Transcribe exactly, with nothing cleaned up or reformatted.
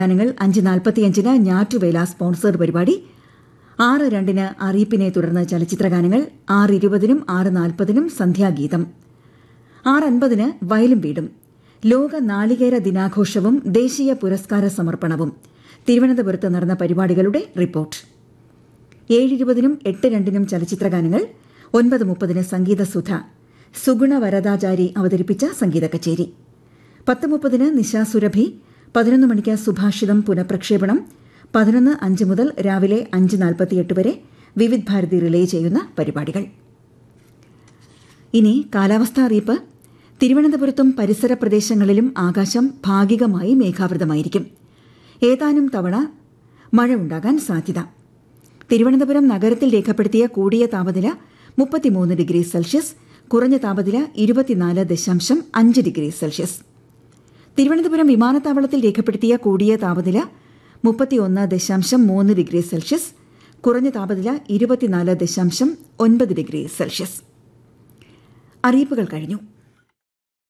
ഗാനങ്ങൾ അഞ്ച് നാൽപ്പത്തിയഞ്ചിന് ഞാറ്റുവേല സ്പോൺസേഡ് പരിപാടി, ആറ് രണ്ടിന് അറിയിപ്പിനെ തുടർന്ന് ചലച്ചിത്രഗാനങ്ങൾ, ആറ് ഇരുപതിനും ആറ് നാൽപ്പതിനും സന്ധ്യാഗീതം, ആറ് അൻപതിന് വയലും വീടും, ലോക നാളികേര ദിനാഘോഷവും ദേശീയ പുരസ്കാര സമർപ്പണവും തിരുവനന്തപുരത്ത് നടന്ന പരിപാടികളുടെ റിപ്പോർട്ട്. ഏഴ് ഇരുപതിനും എട്ട് രണ്ടിനും ചലച്ചിത്രഗാനങ്ങൾ, ഒൻപത് മുപ്പതിന് സംഗീതസുധ, സുഗുണ വരദാചാരി അവതരിപ്പിച്ച സംഗീത കച്ചേരി, പത്ത് മുപ്പതിന് നിശാസുരഭി, പതിനൊന്ന് മണിക്ക് സുഭാഷിതം പുനഃപ്രക്ഷേപണം, പതിനൊന്ന് അഞ്ച് മുതൽ രാവിലെ അഞ്ച് നാൽപ്പത്തിയെട്ട് വരെ വിവിധ് ഭാരതി റിലേ ചെയ്യുന്ന പരിപാടികൾ. ഇനി കാലാവസ്ഥാ അറിയിപ്പ്. തിരുവനന്തപുരത്തും പരിസര പ്രദേശങ്ങളിലും ആകാശം ഭാഗികമായി മേഘാവൃതമായിരിക്കും. ഏതാനും തവണ മഴ ഉണ്ടാകാൻ സാധ്യത. തിരുവനന്തപുരം നഗരത്തിൽ രേഖപ്പെടുത്തിയ കൂടിയ താപനില മുപ്പത്തിമൂന്ന് ഡിഗ്രി സെൽഷ്യസ്, കുറഞ്ഞ താപനില ഇരുപത്തിനാല് ദശാംശം അഞ്ച് ഡിഗ്രി സെൽഷ്യസ്. തിരുവനന്തപുരം വിമാനത്താവളത്തിൽ രേഖപ്പെടുത്തിയ കൂടിയ താപനില മുപ്പത്തിയൊന്ന് ദശാംശം മൂന്ന് ഡിഗ്രി സെൽഷ്യസ്, കുറഞ്ഞ താപനില ഇരുപത്തിനാല് ദശാംശം ഒൻപത് ഡിഗ്രി സെൽഷ്യസ്. അറിയിപ്പുകൾ കഴിഞ്ഞു.